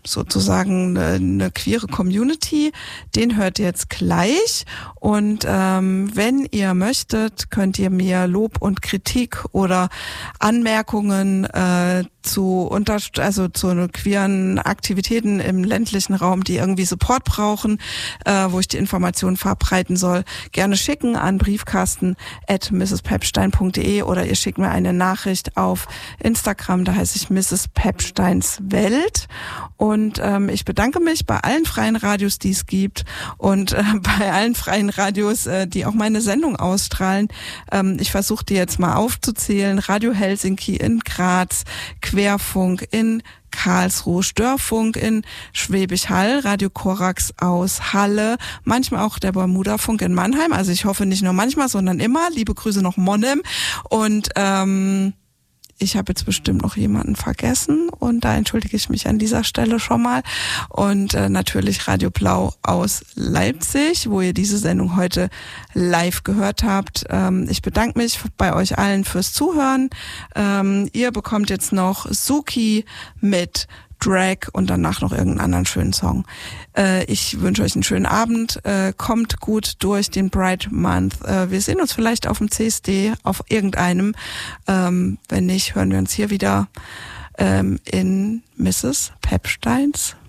sozusagen eine queere Community. Den hört ihr jetzt gleich. Und wenn ihr möchtet, könnt ihr mir Lob und Kritik oder Anmerkungen zu queeren Aktivitäten im ländlichen Raum, die irgendwie Support brauchen, wo ich die Informationen verbreiten soll, gerne schicken an briefkasten@mrspepstein.de oder ihr schickt mir eine Nachricht auf Instagram, da heiße ich Mrs. Pepsteins Welt. Und ich bedanke mich bei allen freien Radios, die es gibt und bei allen freien Radios, die auch meine Sendung ausstrahlen. Ich versuche die jetzt mal aufzuzählen. Radio Helsinki in Graz, Querfunk in Karlsruhe, Störfunk in Schwäbisch Hall, Radio Korax aus Halle, manchmal auch der Bermuda-Funk in Mannheim. Also ich hoffe nicht nur manchmal, sondern immer. Liebe Grüße nach Monnem. Und ich habe jetzt bestimmt noch jemanden vergessen und da entschuldige ich mich an dieser Stelle schon mal. Und natürlich Radio Blau aus Leipzig, wo ihr diese Sendung heute live gehört habt. Ich bedanke mich bei euch allen fürs Zuhören. Ihr bekommt jetzt noch Suki mit Drag und danach noch irgendeinen anderen schönen Song. Ich wünsche euch einen schönen Abend. Kommt gut durch den Pride Month. Wir sehen uns vielleicht auf dem CSD, auf irgendeinem. Wenn nicht, hören wir uns hier wieder in Mrs. Pepsteins